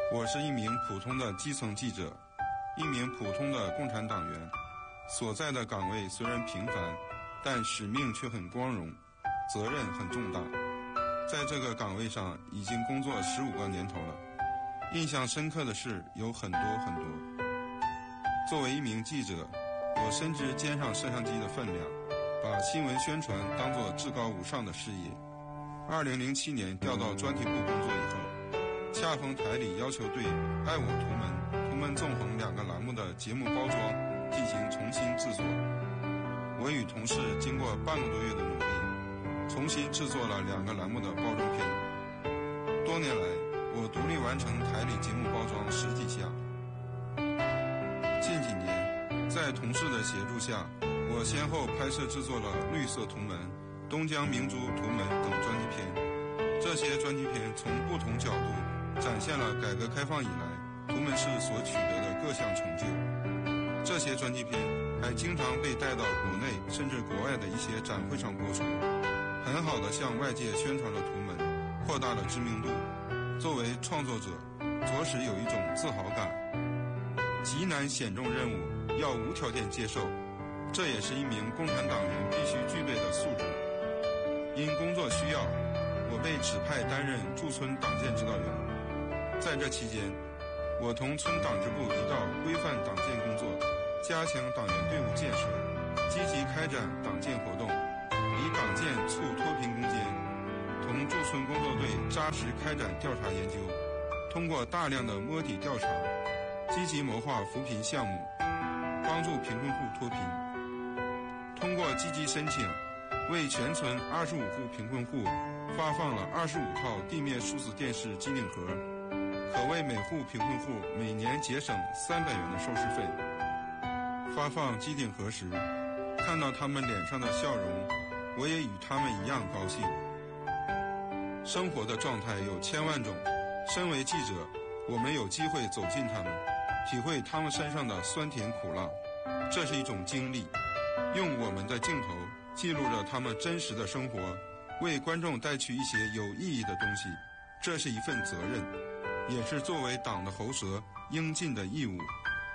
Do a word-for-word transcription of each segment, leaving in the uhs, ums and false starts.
我是一名普通的基层记者，一名普通的共产党员，所在的岗位虽然平凡，但使命却很光荣，责任很重大。在这个岗位上已经工作十五个年头了，印象深刻的事有很多很多。作为一名记者，我深知肩上摄像机的分量，把新闻宣传当作至高无上的事业。二零零七年调到专题部工作以后，恰逢台里要求对《爱我图门》《图门纵横》两个栏目的节目包装进行重新制作。我与同事经过半个多月的努力，重新制作了两个栏目的包装片。多年来，我独立完成台里节目包装十几项。近几年，在同事的协助下，我先后拍摄制作了《绿色图门》《东江明珠图门》等专题片。这些专题片从不同角度展现了改革开放以来图门市所取得的各项成就。这些专题片还经常被带到国内甚至国外的一些展会上播出，很好地向外界宣传了图门，扩大了知名度。作为创作者，着实有一种自豪感。极难险重任务要无条件接受，这也是一名共产党员必须具备的素质。因工作需要，我被指派担任驻村党建指导员。在这期间，我同村党支部一道规范党建工作，加强党员队伍建设，积极开展党建活动，以党建促脱贫攻坚。同驻村工作队扎实开展调查研究，通过大量的摸底调查，积极谋划扶贫项目，帮助贫困户脱贫。通过积极申请，为全村二十五户贫困户发放了二十五套地面数字电视机顶盒，可为每户贫困户每年节省三百元的收视费。发放机顶盒时，看到他们脸上的笑容，我也与他们一样高兴。生活的状态有千万种，身为记者，我们有机会走进他们，体会他们身上的酸甜苦辣，这是一种经历。用我们的镜头记录着他们真实的生活，为观众带去一些有意义的东西，这是一份责任，也是作为党的喉舌应尽的义务。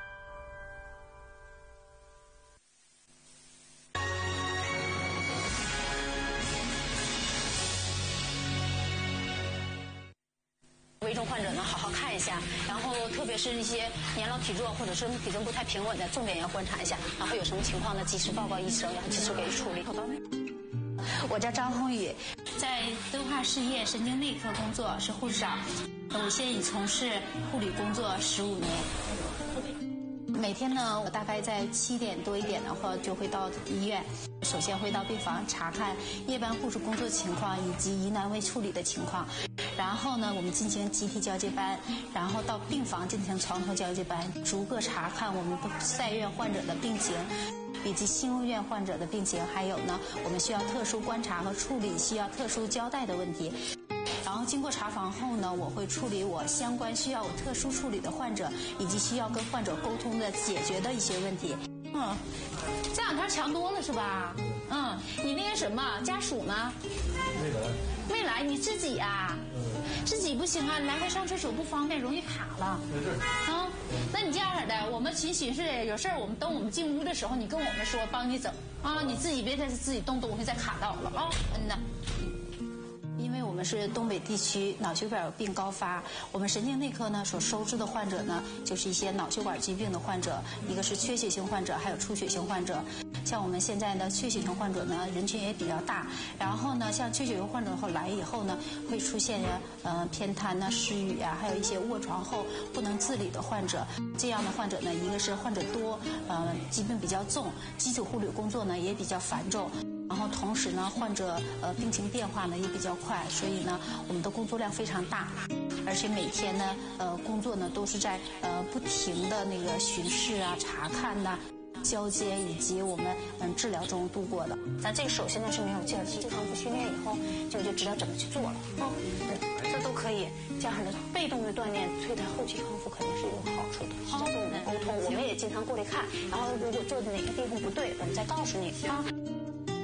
危重患者呢，好好看一下，然后特别是一些年老体弱或者是体重不太平稳的，重点要观察一下，然后有什么情况呢，及时报告医生，然后及时给予处理。 我叫张宏宇， 在敦化市业神经内科工作，是护士长。我现已从事护理工作十五年。 每天呢，我大概在七点多一点的话，就会到医院。首先会到病房查看夜班护士工作情况以及疑难未处理的情况，然后呢，我们进行集体交接班，然后到病房进行床头交接班，逐个查看我们在院患者的病情，以及新入院患者的病情，还有呢，我们需要特殊观察和处理需要特殊交代的问题。然后经过查房后呢，我会处理我相关需要我特殊处理的患者，以及需要跟患者沟通的解决的一些问题。 嗯，这两天强多了是吧？嗯，你那个什么家属呢？ 没来。 没来，你自己啊？嗯。自己不行啊，来回上厕所不方便，容易卡了。 没事。 啊，那你这样式的，我们巡巡视有事儿，我们等我们进屋的时候，你跟我们说，帮你整啊，你自己别再自己动东西再卡到了啊。嗯呐。 因为我们是东北地区脑血管病高发，我们神经内科呢所收治的患者呢，就是一些脑血管疾病的患者，一个是缺血性患者，还有出血性患者。像我们现在的缺血性患者呢，人群也比较大。然后呢，像缺血性患者后来以后呢，会出现呃偏瘫呐、失语啊，还有一些卧床后不能自理的患者。这样的患者呢，一个是患者多，呃疾病比较重，基础护理工作呢也比较繁重。然后同时呢，患者呃病情变化呢也比较快，所以呢，我们的工作量非常大，而且每天呢，呃工作呢都是在呃不停的那个巡视啊、查看呐、交接以及我们嗯治疗中度过的。 咱这个手现在是没有劲儿，经常不训练以后，就就知道怎么去做了啊、嗯，这都可以这样的被动的锻炼，对他后期康复肯定是有好处的。好，我们沟通，我们也经常过来看，然后如果做的哪个地方不对，我们再告诉你啊。 如果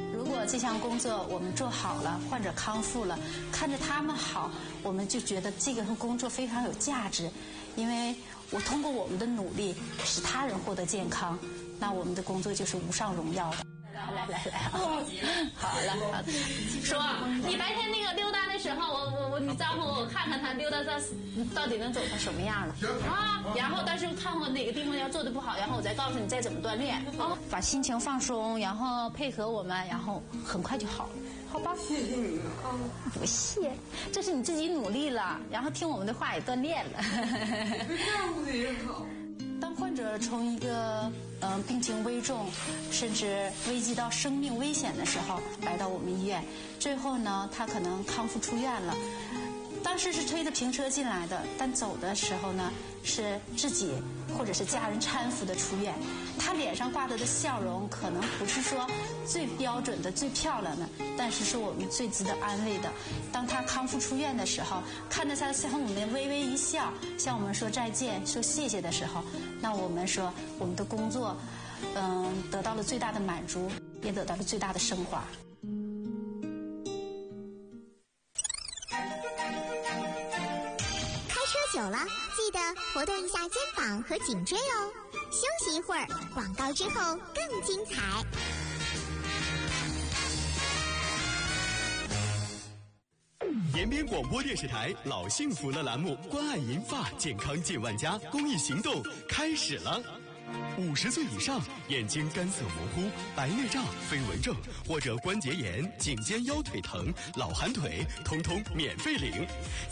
这项工作我们做好了，患者康复了，看着他们好，我们就觉得这个工作非常有价值，因为我通过我们的努力使他人获得健康，那我们的工作就是无上荣耀的。来来来来，好了好了， 说你白天那个溜达的时候，我我我你招呼我看看他溜达到到底能走成什么样了啊？然后到时候看我哪个地方要做的不好，然后我再告诉你再怎么锻炼啊，把心情放松，然后配合我们，然后很快就好了。好吧， 谢谢你啊！ 不谢，这是你自己努力了，然后听我们的话也锻炼了。 这样子也好。 当患者从一个嗯、呃、病情危重，甚至危及到生命危险的时候来到我们医院，最后呢，他可能康复出院了。当时是推着平车进来的，但走的时候呢，是自己或者是家人搀扶的出院。他脸上挂着的笑容，可能不是说最标准的、最漂亮的，但是是我们最值得安慰的。当他康复出院的时候，看着他向我们微微一笑，向我们说再见、说谢谢的时候，那我们说我们的工作，嗯，得到了最大的满足，也得到了最大的升华。 久了，记得活动一下肩膀和颈椎哦。休息一会儿，广告之后更精彩。 延边广播电视台老幸福了栏目关爱银发健康进万家公益行动开始了。五十岁以上，眼睛干涩模糊、白内障、飞蚊症或者关节炎、颈肩腰腿疼、老寒腿，通通免费领。